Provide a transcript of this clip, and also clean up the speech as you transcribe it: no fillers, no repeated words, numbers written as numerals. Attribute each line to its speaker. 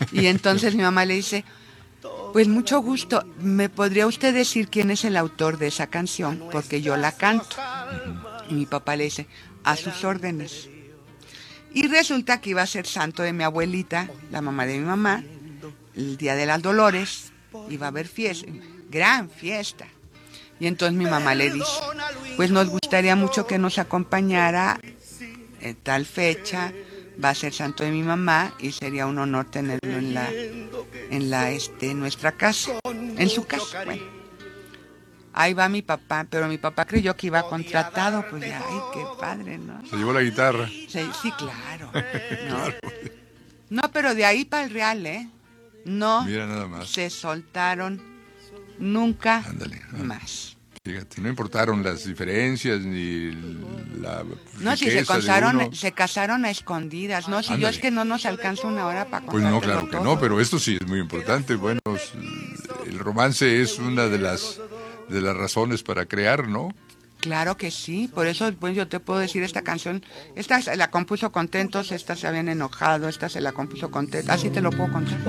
Speaker 1: Y entonces mi mamá le dice, pues mucho gusto, ¿me podría usted decir quién es el autor de esa canción? Porque yo la canto.
Speaker 2: Ujú.
Speaker 1: Y mi papá le dice, a sus órdenes. Y resulta que iba a ser santo de mi abuelita, la mamá de mi mamá, el día de las Dolores, iba a haber fiesta, gran fiesta. Y entonces mi mamá le dice, pues nos gustaría mucho que nos acompañara en tal fecha, va a ser santo de mi mamá y sería un honor tenerlo en nuestra casa, en su casa. Bueno, ahí va mi papá, pero mi papá creyó que iba contratado, pues ya, ay, qué padre, ¿no?
Speaker 2: Se llevó la guitarra.
Speaker 1: Sí, sí, claro, ¿no?
Speaker 2: Claro.
Speaker 1: No, pero de ahí para el Real, ¿eh? No
Speaker 2: Mira nada más.
Speaker 1: se soltaron nunca
Speaker 2: Ándale.
Speaker 1: más.
Speaker 2: Fíjate, no importaron las diferencias ni la
Speaker 1: No, si
Speaker 2: riqueza de uno.
Speaker 1: se casaron a escondidas, no, si yo es
Speaker 2: Ándale.
Speaker 1: que no nos alcanza una hora para
Speaker 2: Pues no,
Speaker 1: contártelo
Speaker 2: claro que no,
Speaker 1: todo.
Speaker 2: pero esto sí es muy importante. Bueno, el romance es una de las razones para crear, ¿no?
Speaker 1: Claro que sí, por eso pues yo te puedo decir esta canción, esta se la compuso contentos, esta se habían enojado, esta se la compuso contenta, así te lo puedo contar.